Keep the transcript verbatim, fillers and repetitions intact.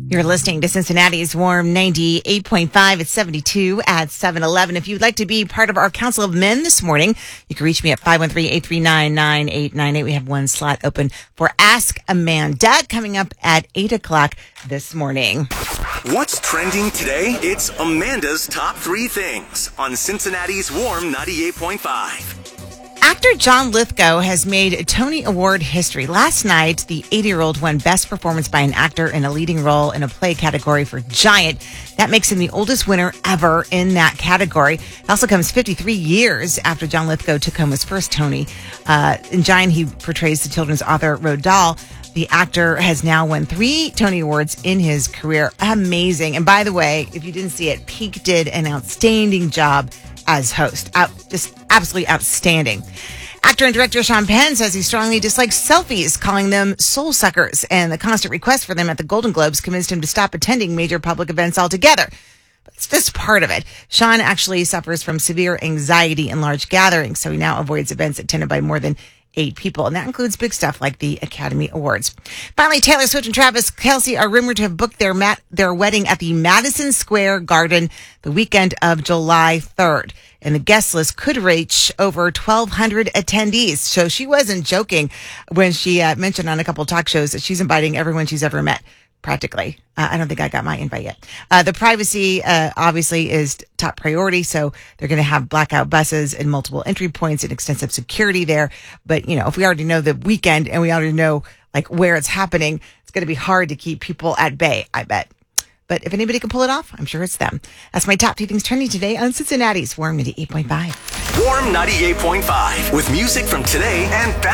You're listening to Cincinnati's Warm ninety-eight point five at seventy-two at seven eleven. If you'd like to be part of our Council of Men this morning, you can reach me at five one three, eight three nine, nine eight nine eight. We have one slot open for Ask Amanda coming up at eight o'clock this morning. What's trending today? It's Amanda's Top Three Things on Cincinnati's Warm ninety-eight point five. Actor John Lithgow has made Tony Award history. Last night, the eighty-year-old won Best Performance by an Actor in a Leading Role in a Play category for Giant. That makes him the oldest winner ever in that category. It also comes fifty-three years after John Lithgow took home his first Tony. Uh, in Giant, he portrays the children's author Roald Dahl. The actor has now won three Tony Awards in his career. Amazing. And by the way, if you didn't see it, Pink did an outstanding job as host. Out, just absolutely outstanding. Actor and director Sean Penn says he strongly dislikes selfies, calling them soul suckers, and the constant request for them at the Golden Globes convinced him to stop attending major public events altogether. But it's just part of it. Sean actually suffers from severe anxiety in large gatherings, so he now avoids events attended by more than eight people, and that includes big stuff like the Academy Awards. Finally, Taylor Swift and Travis Kelce are rumored to have booked their mat- their wedding at the Madison Square Garden the weekend of July third, and the guest list could reach over twelve hundred attendees. So she wasn't joking when she uh, mentioned on a couple of talk shows that she's inviting everyone she's ever met. Practically. Uh, I don't think I got my invite yet. Uh, the privacy, uh, obviously is top priority. So they're going to have blackout buses and multiple entry points and extensive security there. But, you know, if we already know the weekend and we already know like where it's happening, it's going to be hard to keep people at bay, I bet. But if anybody can pull it off, I'm sure it's them. That's my top two things trending today on Cincinnati's Warm ninety-eight point five. Warm ninety-eight point five with music from today and back.